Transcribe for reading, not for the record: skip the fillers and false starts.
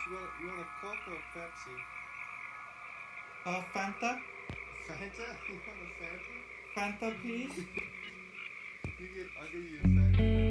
You want a Coke or a Pepsi? Fanta? Fanta? You want a Fanta? Fanta, please. I'll give you a Fanta.